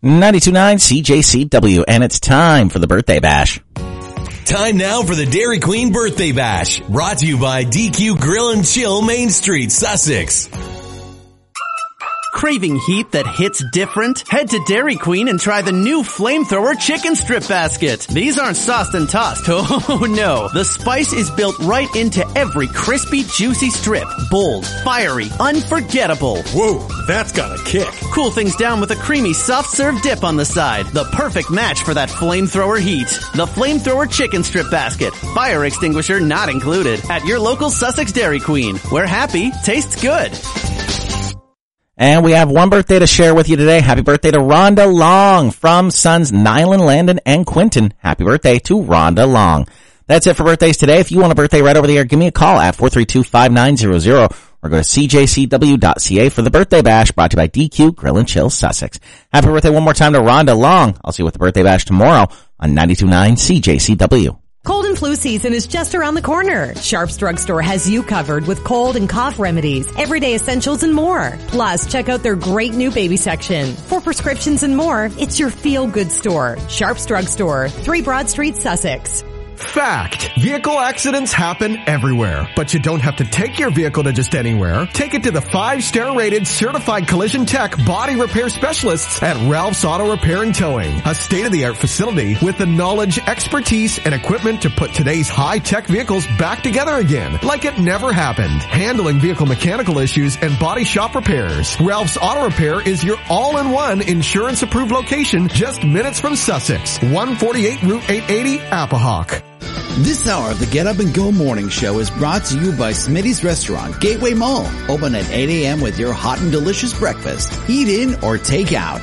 92.9 CJCW, and it's time for the Birthday Bash. Time now for the Dairy Queen Birthday Bash, brought to you by DQ Grill and Chill, Main Street, Sussex. Craving heat that hits different? Head to Dairy Queen and try the new Flamethrower Chicken Strip Basket. These aren't sauced and tossed. Oh no. The spice is built right into every crispy, juicy strip. Bold, fiery, unforgettable. Whoa, that's got a kick. Cool things down with a creamy soft serve dip on the side. The perfect match for that flamethrower heat. The Flamethrower Chicken Strip Basket. Fire extinguisher not included. At your local Sussex Dairy Queen, where happy tastes good. And we have one birthday to share with you today. Happy birthday to Rhonda Long from sons Nylan, Landon, and Quinton. Happy birthday to Rhonda Long. That's it for birthdays today. If you want a birthday right over the air, give me a call at 432-5900 or go to cjcw.ca for the Birthday Bash, brought to you by DQ Grill and Chill, Sussex. Happy birthday one more time to Rhonda Long. I'll see you with the Birthday Bash tomorrow on 92.9 CJCW. Cold and flu season is just around the corner. Sharps Drugstore has you covered with cold and cough remedies, everyday essentials, and more. Plus, check out their great new baby section. For prescriptions and more, it's your feel-good store. Sharps Drugstore, 3 Broad Street, Sussex. Fact. Vehicle accidents happen everywhere, but you don't have to take your vehicle to just anywhere. Take it to the 5-star rated certified collision tech body repair specialists at Ralph's Auto Repair and Towing. A state-of-the-art facility with the knowledge, expertise, and equipment to put today's high-tech vehicles back together again, like it never happened. Handling vehicle mechanical issues and body shop repairs. Ralph's Auto Repair is your all-in-one insurance-approved location just minutes from Sussex. 148 Route 880, Appahawk. This hour of the Get Up and Go Morning Show is brought to you by Smitty's Restaurant, Gateway Mall. Open at 8 a.m. with your hot and delicious breakfast. Eat in or take out.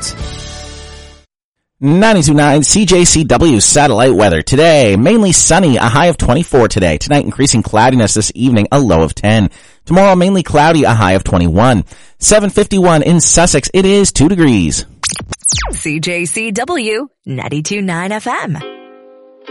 92.9 CJCW satellite weather. Today, mainly sunny, a high of 24 today. Tonight, increasing cloudiness this evening, a low of 10. Tomorrow, mainly cloudy, a high of 21. 7:51 in Sussex, it is 2 degrees. CJCW 92.9 FM.